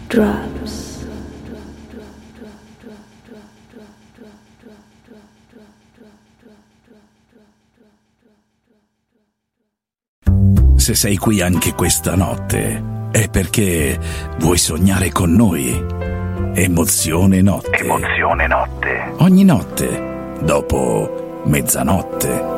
drops. Se sei qui anche questa notte è perché vuoi sognare con noi. Emozione Notte. Emozione Notte. Ogni notte dopo mezzanotte.